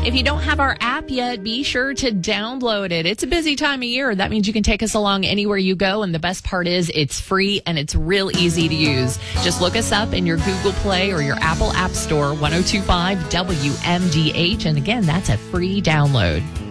If you don't have our app yet, be sure to download it. It's a busy time of year. That means you can take us along anywhere you go. And the best part is it's free and it's real easy to use. Just look us up in your Google Play or your Apple App Store, 1025 WMDH. And again, that's a free download.